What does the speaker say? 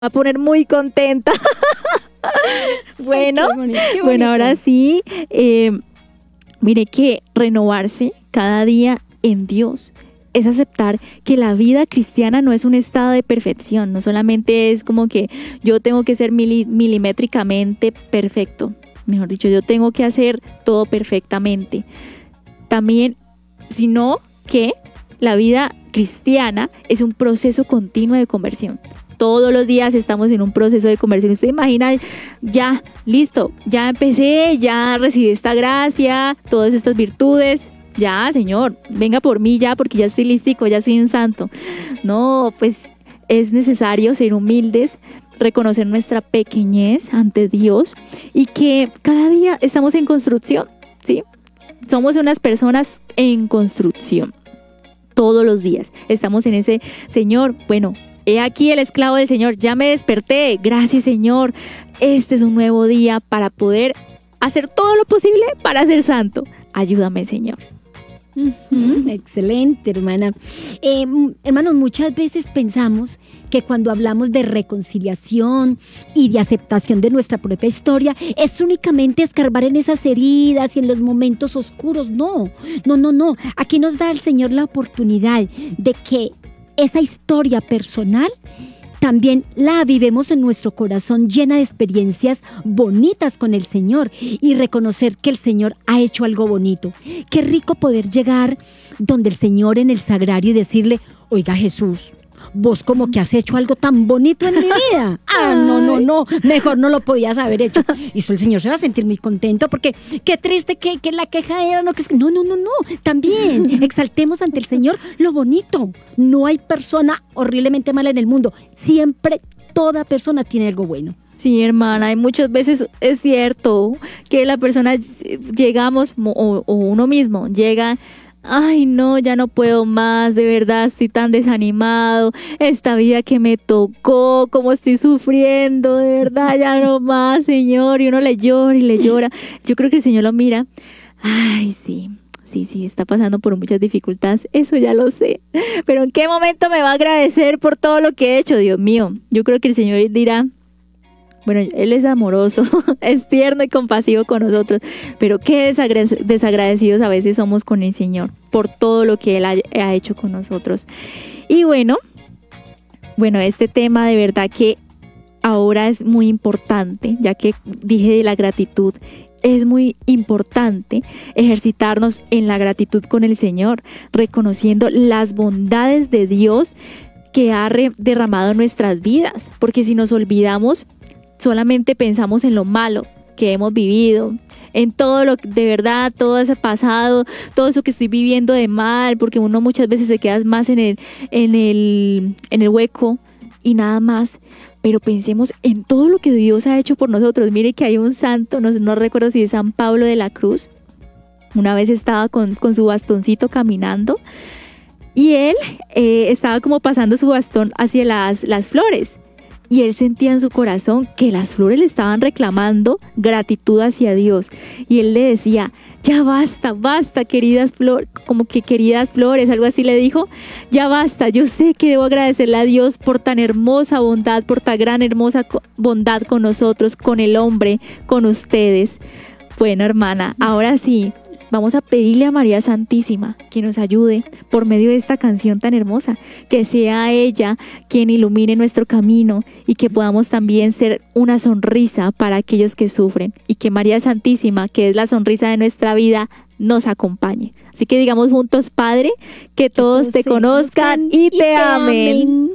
a poner muy contenta. Bueno, Ay, qué bonito. bueno, ahora sí, mire que renovarse cada día en Dios es aceptar que la vida cristiana no es un estado de perfección, no solamente es como que yo tengo que ser milimétricamente perfecto, mejor dicho, yo tengo que hacer todo perfectamente, también, sino que la vida cristiana es un proceso continuo de conversión. Todos los días estamos en un proceso de conversión. Usted imagina, ya, listo, ya empecé, ya recibí esta gracia, todas estas virtudes. Ya, Señor, venga por mí ya, porque ya estoy listico, ya soy un santo. No, pues es necesario ser humildes, reconocer nuestra pequeñez ante Dios y que cada día estamos en construcción, ¿sí? Somos unas personas en construcción. Todos los días estamos en ese, Señor, bueno, he aquí el esclavo del Señor, ya me desperté, gracias Señor, este es un nuevo día para poder hacer todo lo posible para ser santo, ayúdame Señor. Excelente, hermana. Hermanos, muchas veces pensamos que cuando hablamos de reconciliación y de aceptación de nuestra propia historia, es únicamente escarbar en esas heridas y en los momentos oscuros. No. Aquí nos da el Señor la oportunidad de que esa historia personal también la vivemos en nuestro corazón, llena de experiencias bonitas con el Señor y reconocer que el Señor ha hecho algo bonito. Qué rico poder llegar donde el Señor en el sagrario y decirle, oiga Jesús, vos como que has hecho algo tan bonito en mi vida. No, mejor no lo podías haber hecho. Y eso el Señor se va a sentir muy contento porque qué triste que la queja era, no. También exaltemos ante el Señor lo bonito. No hay persona horriblemente mala en el mundo. Siempre toda persona tiene algo bueno. Sí, hermana, y muchas veces es cierto que la persona llegamos o uno mismo llega. Ay, no, ya no puedo más, de verdad estoy tan desanimado, esta vida que me tocó, cómo estoy sufriendo, de verdad ya no más, Señor, y uno le llora y le llora. Yo creo que el Señor lo mira, ay, sí, está pasando por muchas dificultades, eso ya lo sé, pero ¿en qué momento me va a agradecer por todo lo que he hecho, Dios mío? Yo creo que el Señor dirá, bueno, Él es amoroso, es tierno y compasivo con nosotros, pero qué desagradecidos a veces somos con el Señor por todo lo que Él ha hecho con nosotros. Y bueno, este tema de verdad que ahora es muy importante, ya que dije de la gratitud, es muy importante ejercitarnos en la gratitud con el Señor, reconociendo las bondades de Dios que ha derramado en nuestras vidas, porque si nos olvidamos, solamente pensamos en lo malo que hemos vivido, en todo lo de verdad, todo ese pasado, todo eso que estoy viviendo de mal, porque uno muchas veces se queda más en el hueco y nada más. Pero pensemos en todo lo que Dios ha hecho por nosotros. Mire que hay un santo, no recuerdo si es San Pablo de la Cruz. Una vez estaba con su bastoncito caminando y él estaba como pasando su bastón hacia las flores. Y él sentía en su corazón que las flores le estaban reclamando gratitud hacia Dios. Y él le decía, ya basta, queridas flores, como que queridas flores, algo así le dijo. Ya basta, yo sé que debo agradecerle a Dios por tan hermosa bondad, por tan gran hermosa bondad con nosotros, con el hombre, con ustedes. Bueno, hermana, ahora sí, vamos a pedirle a María Santísima que nos ayude por medio de esta canción tan hermosa, que sea ella quien ilumine nuestro camino y que podamos también ser una sonrisa para aquellos que sufren y que María Santísima, que es la sonrisa de nuestra vida, nos acompañe. Así que digamos juntos, Padre, que todos te conozcan y te amen.